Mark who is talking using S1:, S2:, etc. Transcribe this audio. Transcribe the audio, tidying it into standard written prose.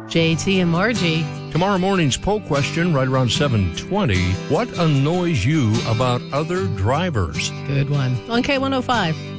S1: JT and Margie.
S2: Tomorrow morning's poll question right around 7:20. What annoys you about other drivers?
S1: Good one. On K105.